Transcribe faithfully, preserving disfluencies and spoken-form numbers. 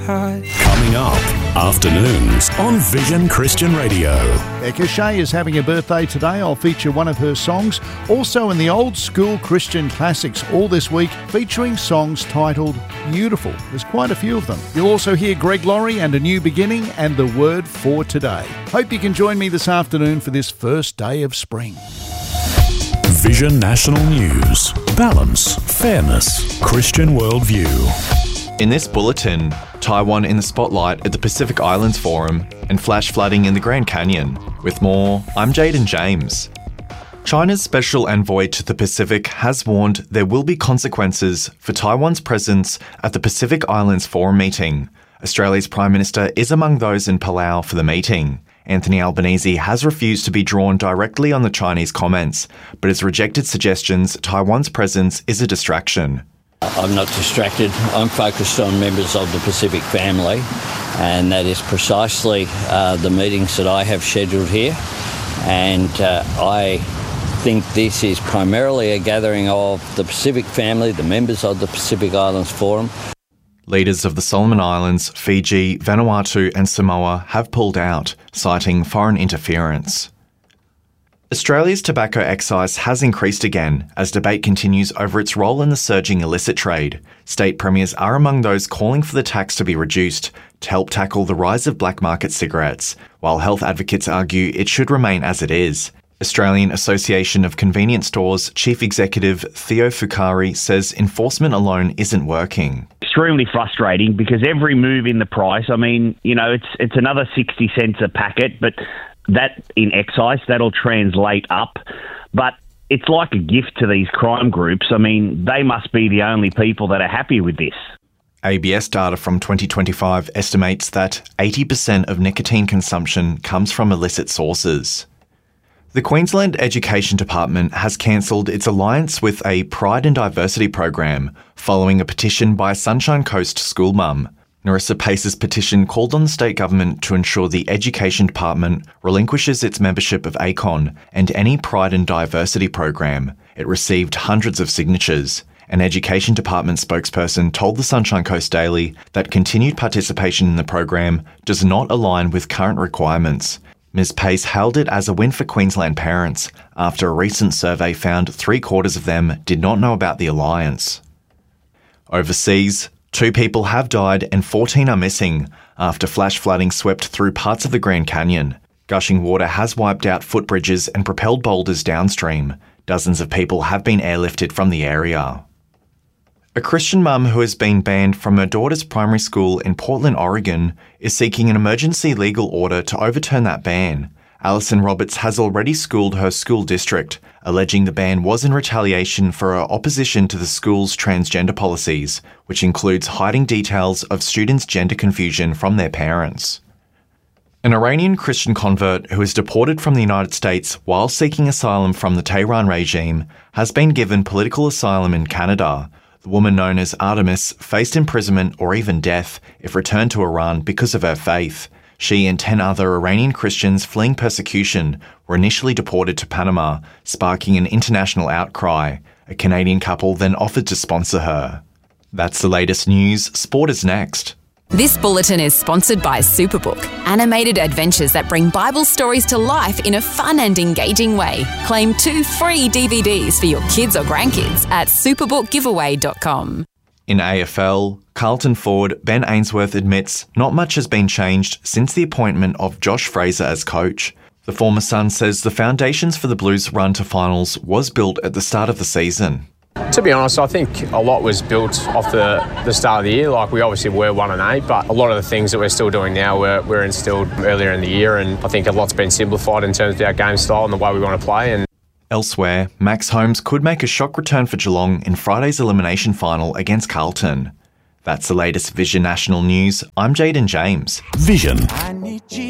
Coming up, afternoons on Vision Christian Radio. Becca Shea is having a birthday today. I'll feature one of her songs. Also in the old school Christian classics all this week, featuring songs titled Beautiful. There's quite a few of them. You'll also hear Greg Laurie and A New Beginning and the word for today. Hope you can join me this afternoon for this first day of spring. Vision National News. Balance, fairness, Christian worldview. In this bulletin, Taiwan in the spotlight at the Pacific Islands Forum and flash flooding in the Grand Canyon. With more, I'm Jaden James. China's special envoy to the Pacific has warned there will be consequences for Taiwan's presence at the Pacific Islands Forum meeting. Australia's Prime Minister is among those in Palau for the meeting. Anthony Albanese has refused to be drawn directly on the Chinese comments, but has rejected suggestions Taiwan's presence is a distraction. I'm not distracted. I'm focused on members of the Pacific family, and that is precisely uh, the meetings that I have scheduled here. And uh, I think this is primarily a gathering of the Pacific family, the members of the Pacific Islands Forum. Leaders of the Solomon Islands, Fiji, Vanuatu and Samoa have pulled out, citing foreign interference. Australia's tobacco excise has increased again as debate continues over its role in the surging illicit trade. State premiers are among those calling for the tax to be reduced to help tackle the rise of black market cigarettes, while health advocates argue it should remain as it is. Australian Association of Convenience Stores Chief Executive Theo Fukari says enforcement alone isn't working. Extremely frustrating because every move in the price, I mean, you know, it's it's another sixty cents a packet, but that in excise, that'll translate up. But it's like a gift to these crime groups. I mean, they must be the only people that are happy with this. A B S data from twenty twenty-five estimates that eighty percent of nicotine consumption comes from illicit sources. The Queensland Education Department has cancelled its alliance with a Pride and Diversity program following a petition by a Sunshine Coast school mum. Narissa Pace's petition called on the state government to ensure the Education Department relinquishes its membership of A C O N and any Pride and Diversity program. It received hundreds of signatures. An Education Department spokesperson told the Sunshine Coast Daily that continued participation in the program does not align with current requirements. Miz Pace hailed it as a win for Queensland parents after a recent survey found three quarters of them did not know about the alliance. Overseas, two people have died and fourteen are missing after flash flooding swept through parts of the Grand Canyon. Gushing water has wiped out footbridges and propelled boulders downstream. Dozens of people have been airlifted from the area. A Christian mum who has been banned from her daughter's primary school in Portland, Oregon, is seeking an emergency legal order to overturn that ban. Alison Roberts has already schooled her school district, alleging the ban was in retaliation for her opposition to the school's transgender policies, which includes hiding details of students' gender confusion from their parents. An Iranian Christian convert who is deported from the United States while seeking asylum from the Tehran regime has been given political asylum in Canada. The woman known as Artemis faced imprisonment or even death if returned to Iran because of her faith. She and ten other Iranian Christians fleeing persecution were initially deported to Panama, sparking an international outcry. A Canadian couple then offered to sponsor her. That's the latest news. Sport is next. This bulletin is sponsored by Superbook, animated adventures that bring Bible stories to life in a fun and engaging way. Claim two free D V Ds for your kids or grandkids at superbook giveaway dot com. In A F L, Carlton forward Ben Ainsworth admits not much has been changed since the appointment of Josh Fraser as coach. The former Sun says the foundations for the Blues' run to finals was built at the start of the season. To be honest, I think a lot was built off the, the start of the year. Like, we obviously were one and eight, but a lot of the things that we're still doing now were, were instilled earlier in the year, and I think a lot's been simplified in terms of our game style and the way we want to play. And elsewhere, Max Holmes could make a shock return for Geelong in Friday's elimination final against Carlton. That's the latest Vision National News. I'm Jaden James. Vision.